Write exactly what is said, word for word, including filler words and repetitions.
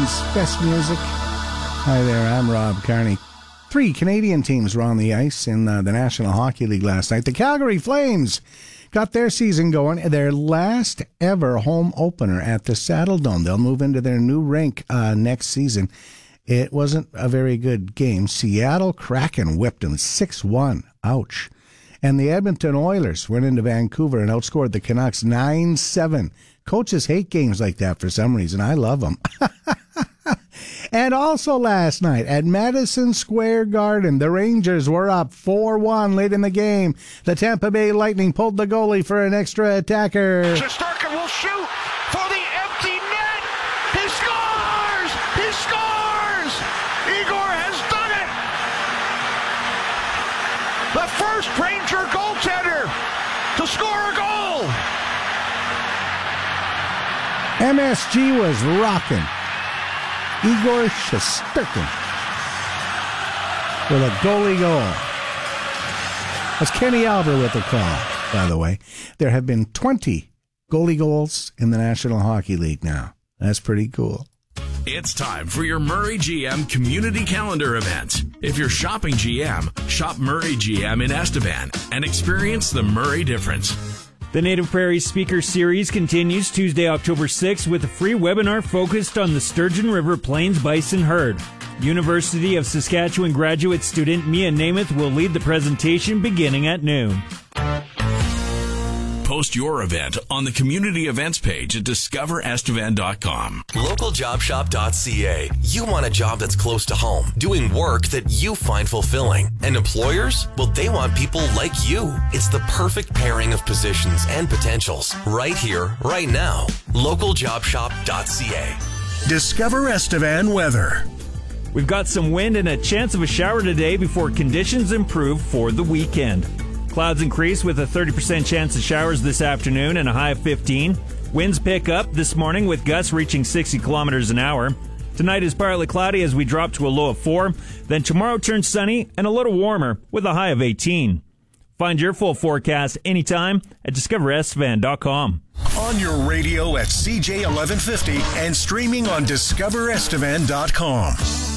Estavan's best music. Hi there, I'm Rob Carney. Three Canadian teams were on the ice in uh, the National Hockey League last night. The Calgary Flames got their season going, their last ever home opener at the Saddle Dome. They'll move into their new rink uh, next season. It wasn't a very good game. Seattle Kraken whipped them six one. Ouch. And the Edmonton Oilers went into Vancouver and outscored the Canucks nine seven. Coaches hate games like that for some reason. I love them. And also last night at Madison Square Garden, the Rangers were up four one late in the game. The Tampa Bay Lightning pulled the goalie for an extra attacker. Shesterkin will shoot for the empty net. He scores! He scores! Igor has done it! The first Ranger goaltender to score a goal! M S G was rocking. Igor Shesterkin with a goalie goal. That's Kenny Albert with the call, by the way. There have been twenty goalie goals in the National Hockey League now. That's pretty cool. It's time for your Murray G M Community Calendar event. If you're shopping G M, shop Murray G M in Estevan and experience the Murray difference. The Native Prairies Speaker Series continues Tuesday, October sixth with a free webinar focused on the Sturgeon River Plains Bison Herd. University of Saskatchewan graduate student Mia Namath will lead the presentation beginning at noon. Post your event on the community events page at discover estevan dot com. local job shop dot c a. You want a job that's close to home, doing work that you find fulfilling. And employers? Well, they want people like you. It's the perfect pairing of positions and potentials right here, right now. local job shop dot c a. Discover Estevan weather. We've got some wind and a chance of a shower today before conditions improve for the weekend. Clouds increase with a thirty percent chance of showers this afternoon and a high of fifteen. Winds pick up this morning with gusts reaching sixty kilometers an hour. Tonight is partly cloudy as we drop to a low of four. Then tomorrow turns sunny and a little warmer with a high of eighteen. Find your full forecast anytime at discover estevan dot com. On your radio at C J eleven fifty and streaming on discover estevan dot com.